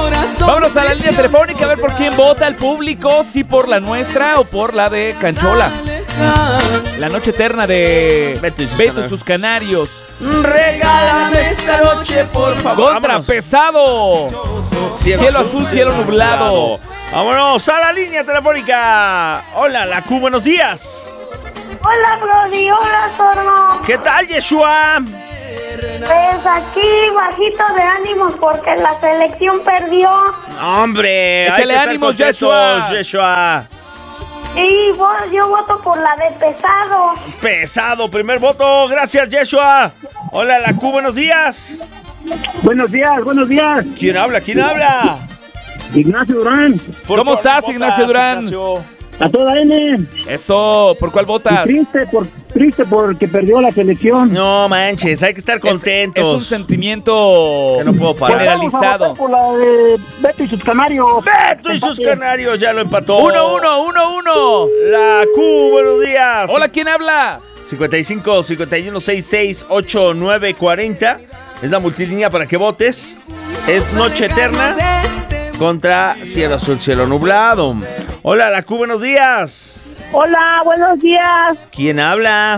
Vámonos a la línea telefónica a ver por quién vota el público, si por la nuestra o por la de Canchola. La noche eterna de Beto y sus Canarios. Regálame esta noche, por favor. Contra Vámonos. Pesado. Cielo azul, cielo nublado. Vámonos a la línea telefónica. Hola, la Q, buenos días. Hola, Brody. Hola, Torno. ¿Qué tal, Yeshua? Pues aquí, bajito de ánimos porque la selección perdió. Hombre, échale hay que ánimos, estar contentos, Yeshua. Y yo voto por la de Pesado. Pesado, primer voto. Gracias, Yeshua. Hola, la Q, buenos días. Buenos días, buenos días. ¿Quién habla? ¿Quién habla? Ignacio Durán, ¿Cómo estás, Ignacio Durán? Ignacio? a toda N. Eso, ¿por cuál votas? Triste porque perdió la selección. No manches, hay que estar contentos. Es un sentimiento que no puedo parar. generalizado. Vamos a votar por la de Beto y sus Canarios. Beto y sus Canarios ya lo empató. 1-1. La Q, buenos días. Hola, ¿quién habla? 55 51 66 89 40 es la multilínea para que votes. Es Noche Eterna contra Cielo Azul, Cielo Nublado. Hola, la Q, buenos días. Hola, buenos días. ¿Quién habla?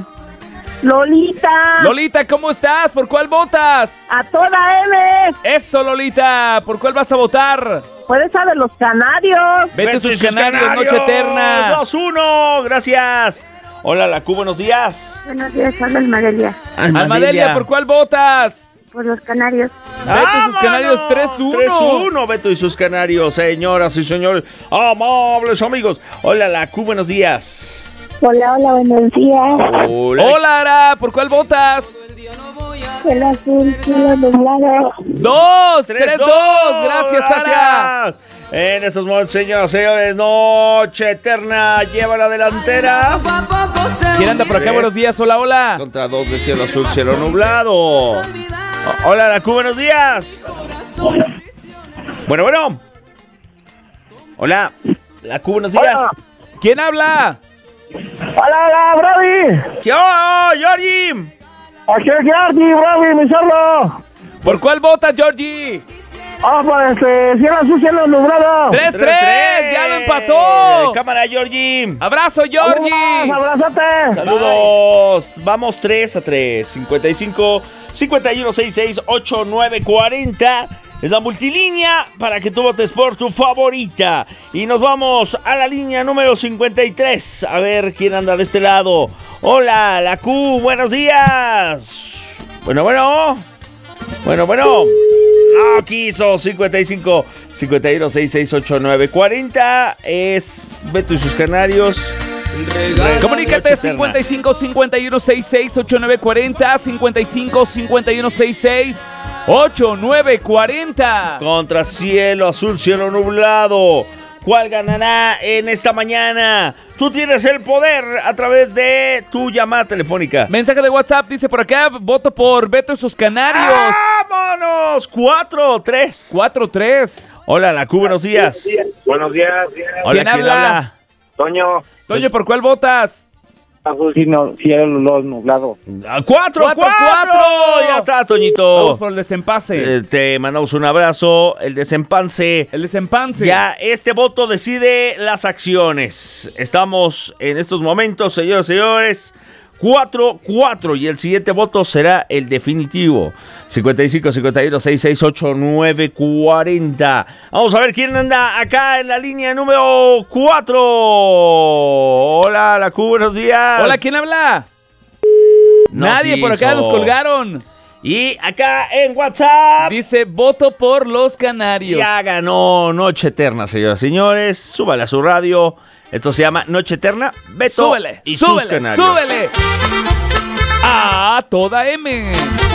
Lolita. Lolita, ¿cómo estás? ¿Por cuál votas? A toda M. Eso, Lolita. ¿Por cuál vas a votar? Por esa de los Canarios. Vete a sus Canarios, Noche Eterna. 2-1, gracias. Hola, la Q, buenos días. Buenos días, habla Almadelia. Almadelia, ¿por cuál votas? Por los Canarios. Beto y sus Canarios, 3-1. 3-1, Beto y sus Canarios, señoras y señores, amables amigos. Hola, la Q, buenos días. Hola, buenos días. Hola, Ara, ¿por cuál votas? El azul, cielo nublado. 3-2. 3-2. Gracias, Ara. En esos momentos, señoras y señores, Noche Eterna lleva la delantera. ¿Quién anda por acá? Buenos días, hola. Contra 2 de Cielo Azul, Cielo Nublado. Hola, la Q, buenos días. Bueno. Hola, la Q, buenos días. Hola. ¿Quién habla? Hola, Brody. ¿Qué onda, Georgie? Aquí es Georgie, Brody, mi cerdo. ¿Por cuál votas, Georgie? Pues cielo azul, cielo nublado. 3-3, ya lo empató. Cámara, Georgie. Abrazo, Georgie. Abrazote. Saludos. Vamos 3-3. 55 51 66 89 40. Es la multilínea para que tú votes por tu favorita. Y nos vamos a la línea número 53. A ver quién anda de este lado. Hola, la Q, buenos días. Bueno. No quiso. 55 51 66 89 40. Es Beto y sus Canarios. Comunícate 55 51 66 89 40, 55 51 66 89 40. Contra Cielo Azul, Cielo Nublado. ¿Cuál ganará en esta mañana? Tú tienes el poder a través de tu llamada telefónica. Mensaje de WhatsApp dice por acá, voto por Beto y sus Canarios. ¡Vámonos! 4-3. 4-3. Hola, la Q, buenos días. Buenos días. Hola, ¿Quién habla? Toño. Toño, ¿por cuál votas? Azul, cielo nublado. 4-4. Ya estás, Toñito. Vamos por el desempase. Te mandamos un abrazo. El desempance. El desempance. Ya este voto decide las acciones. Estamos en estos momentos, señores y señores, 4-4 y el siguiente voto será el definitivo. 55 51 66 89 40. Vamos a ver quién anda acá en la línea número 4. Hola, la Q, buenos días. Hola, ¿quién habla? No Nadie por acá, quiso. nos colgaron. Y acá en WhatsApp Dice, voto por los Canarios. ya ganó Noche Eterna, señoras y señores. Súbale a su radio. Esto se llama Noche Eterna. Beto Súbele, y sus Canarios. súbele. A toda M.